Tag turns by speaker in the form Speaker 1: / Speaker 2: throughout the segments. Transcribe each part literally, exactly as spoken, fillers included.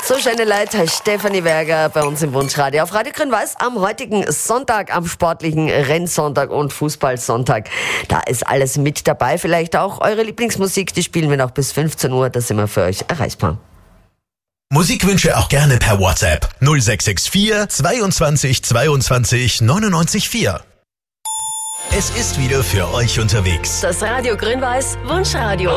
Speaker 1: So schöne Leute, Stefanie Berger bei uns im Wunschradio auf Radio Grün-Weiß am heutigen Sonntag, am sportlichen Rennsonntag und Fußballsonntag. Da ist alles mit dabei, vielleicht auch eure Lieblingsmusik, die spielen wir noch bis fünfzehn Uhr, da sind wir für euch erreichbar.
Speaker 2: Musikwünsche auch gerne per WhatsApp null sechs sechs vier zweiundzwanzig zweiundzwanzig neunundneunzig vier. Es ist wieder für euch unterwegs.
Speaker 3: Das Radio Grün-Weiß Wunschradio.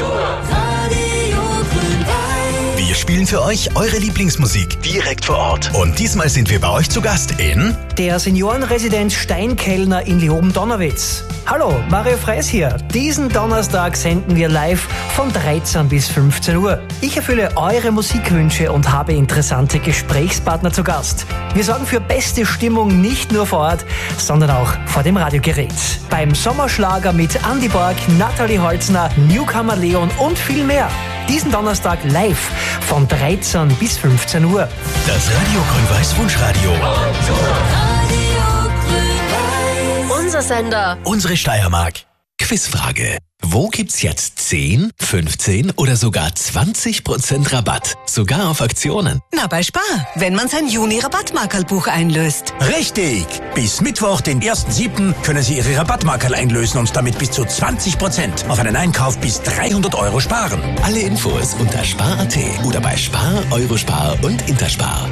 Speaker 2: Wir spielen für euch eure Lieblingsmusik direkt vor Ort. Und diesmal sind wir bei euch zu Gast in
Speaker 4: der Seniorenresidenz Steinkellner in Leoben-Donnerwitz. Hallo, Mario Freis hier. Diesen Donnerstag senden wir live von dreizehn bis fünfzehn Uhr. Ich erfülle eure Musikwünsche und habe interessante Gesprächspartner zu Gast. Wir sorgen für beste Stimmung nicht nur vor Ort, sondern auch vor dem Radiogerät. Beim Sommerschlager mit Andi Borg, Nathalie Holzner, Newcomer Leon und viel mehr. Diesen Donnerstag live von dreizehn bis fünfzehn Uhr.
Speaker 2: Das Radio Grün-Weiß Wunschradio.
Speaker 3: Unser Sender.
Speaker 2: Unsere Steiermark. Quizfrage. Wo gibt's jetzt zehn, fünfzehn oder sogar zwanzig Prozent Rabatt? Sogar auf Aktionen.
Speaker 5: Na, bei Spar, wenn man sein Juni-Rabattmarkerlbuch einlöst.
Speaker 6: Richtig! Bis Mittwoch, den ersten siebten können Sie Ihre Rabattmarkerl einlösen und damit bis zu zwanzig Prozent auf einen Einkauf bis dreihundert Euro sparen.
Speaker 2: Alle Infos unter spar punkt at oder bei Spar, Eurospar und Interspar.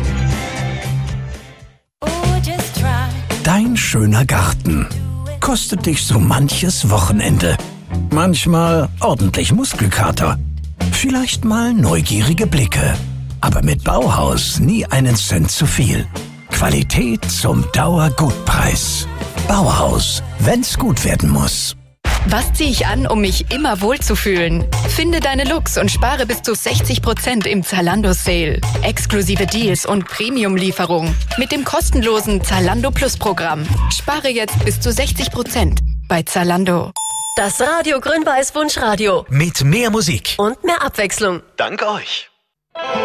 Speaker 7: Dein schöner Garten kostet dich so manches Wochenende. Manchmal ordentlich Muskelkater. Vielleicht mal neugierige Blicke. Aber mit Bauhaus nie einen Cent zu viel. Qualität zum Dauergutpreis. Bauhaus, wenn's gut werden muss.
Speaker 8: Was ziehe ich an, um mich immer wohlzufühlen? Finde deine Looks und spare bis zu sechzig Prozent im Zalando Sale. Exklusive Deals und Premium-Lieferung mit dem kostenlosen Zalando Plus Programm. Spare jetzt bis zu sechzig Prozent bei Zalando.
Speaker 3: Das Radio Grün-Weiß Wunschradio.
Speaker 2: Mit mehr Musik
Speaker 3: Und mehr Abwechslung.
Speaker 2: Dank euch.